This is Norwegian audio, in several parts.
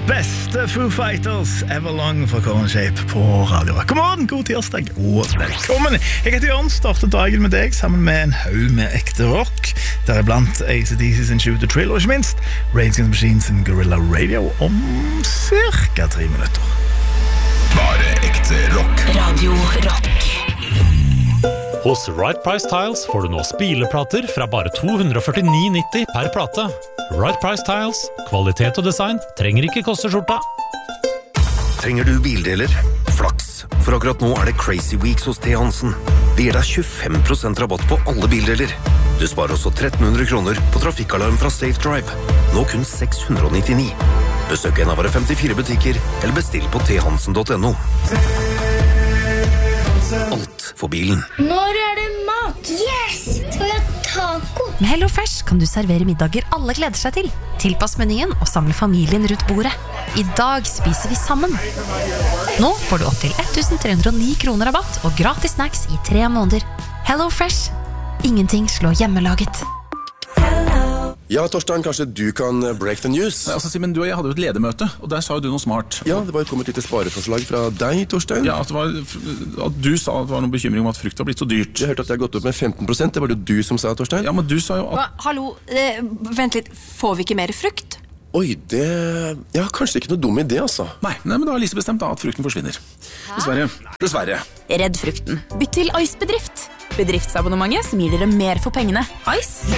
Beste Foo Fighters Everlong fra Common Shape på Radio Rock. God morgen, god tirsdag og velkommen. Jeg heter Jørn, starter dagen med deg sammen med en haug med ekte rock. Der er blant AC/DC sin Shoot the Thrill, og ikke minst Rage Against the Machine sin Guerrilla Radio om cirka 3 minutter. Bare ekte rock. Radio Rock. Hos Right Price Tiles får du nå spileplater fra bare 249,90 per plate. Right Price Tiles, kvalitet og design trenger ikke koste skjorta. Trenger du bildeler? Flaks, for akkurat nå er det Crazy Weeks hos T. Hansen. Det gir deg 25% rabatt på alle bildeler. Du sparer også 1300 kroner på trafikkalarm fra Safe Drive. Nå kun 699. Besøk en av våre 54 butikker, eller bestill på thansen.no. Alt for bilen. Når er det mat? Yes! Skal vi ha taco? Med Hello Fresh kan du servere middager alle gleder seg til. Tilpass menyen og samle familien rundt bordet. I dag spiser vi sammen. Nå får du opp til 1309 kroner rabatt og gratis snacks i 3 måneder. Hello Fresh. Ingenting slår hjemmelaget. Ja, Torstein, kanskje du kan break the news? Altså, Simen, du og jeg hadde jo et ledermøte, og der sa jo du noe smart. Ja, det var jo kommet litt spareforslag fra deg, Torstein. Ja, at du sa at det var noen bekymring om at frukt var blitt så dyrt. Jeg hørte at det har gått opp med 15%, det var det jo du som sa, Torstein. Ja, men du sa jo at... Hallo, vent litt, får vi ikke mer frukt? Oi, det... Ja, kanskje ikke noe dum idé, altså. Nei, men da har Lise bestemt da at frukten forsvinner. Dessverre. Redd frukten. Bytt til Ice-bedrift. Bedriftsabonnementet som gir dere mer for pengene. Ice.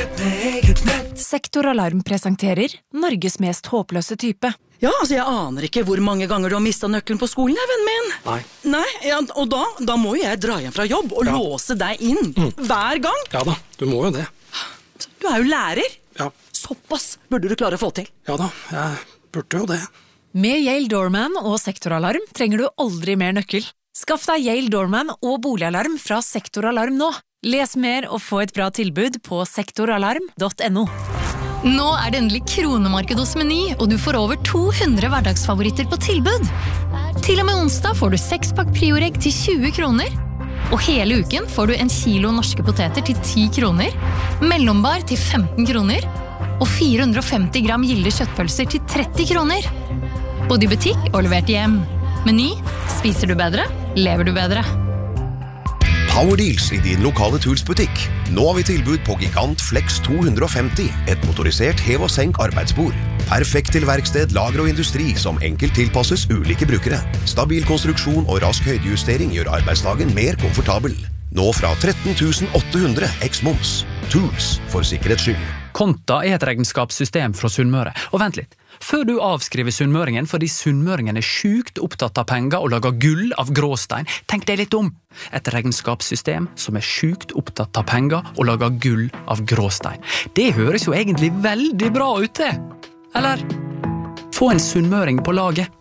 Sektoralarm presenterer Norges mest håpløse type. Ja, altså jeg aner ikke hvor mange ganger du har mistet nøkkelen på skolen, vennen min. Nei, ja, og da må jo jeg dra hjem fra jobb og låse deg inn. Hver gang. Ja da, du må jo det. Du er jo lærer. Ja. Såpass burde du klare å få til. Ja da, jeg burde jo det. Med Yale Doorman og sektoralarm trenger du aldri mer nøkkel. Skaff deg Yale Doorman og boligalarm fra Sektoralarm nå. Les mer og få et bra tilbud på sektoralarm.no. Nå er det endelig kronemarked hos Meny, og du får over 200 hverdagsfavoritter på tilbud. Til og med onsdag får du 6-pakk prioregg til 20 kroner. Og hele uken får du 1 kilo norske poteter til 10 kroner, mellombar til 15 kroner, og 450 gram gilde kjøttpølser til 30 kroner. Både i butikk og levert hjem. Meny, spiser du bedre, lever du bedre. Power Deals i din lokale Tools-butikk. Nå har vi tilbud på Gigant Flex 250, et motorisert hev- og senk arbeidsbord. Perfekt til verksted, lager og industri som enkelt tilpasses ulike brukere. Stabil konstruksjon og rask høydejustering gjør arbeidsdagen mer komfortabel. Nå fra 13.800 eks-moms. Tools for sikkerhets skyld. Konta er et regnskapssystem fra Sunnmøre. Og vent litt, før du avskriver sunnmøringen fordi sunnmøringen er sjukt opptatt av penger og lager gull av gråstein, tenk deg litt om. Et regnskapssystem som er sjukt opptatt av penger og lager gull av gråstein. Det høres jo egentlig veldig bra ut det. Eller, få en sunnmøring på laget.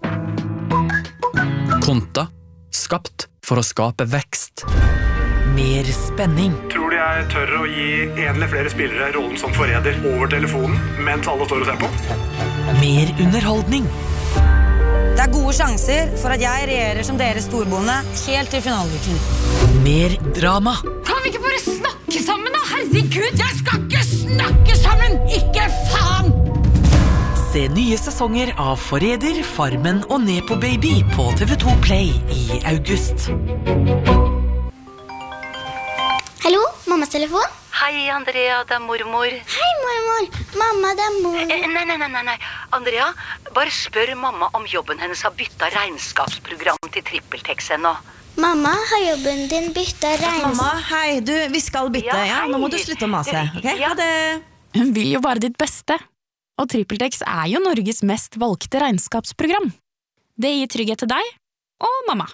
Konta, skapt for å skape vekst. Mer spenning. Tror du jeg tør å gi en eller flere spillere rollen som forræder over telefonen mens alle står og ser på? Mer underholdning. Det er gode sjanser for at jeg regjerer som deres storbonde helt til finaleuken. Mer drama. Kan vi ikke bare snakke sammen da? Herregud, jeg skal ikke snakke sammen! Ikke faen! Se nye sesonger av Forræder, Farmen og Nepo Baby på TV2 Play i august. Hallo, mammas telefon? Hei, Andrea, det er mormor. Hei, mormor. Mamma, det er mor. Nei. Andrea, bare spør mamma om jobben hennes har byttet regnskapsprogram til TrippelTex ennå. Mamma, har jobben din byttet Mamma, hei, vi skal bytte, ja? Nå må du slutte å mase, ok? Ja, det... Hun vil jo bare ditt beste. Og TrippelTex er jo Norges mest valgte regnskapsprogram. Det gir trygghet til deg og mamma.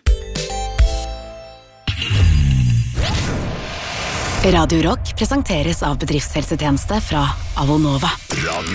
Radio Rock presenteres av bedriftshelsetjeneste fra Avonova.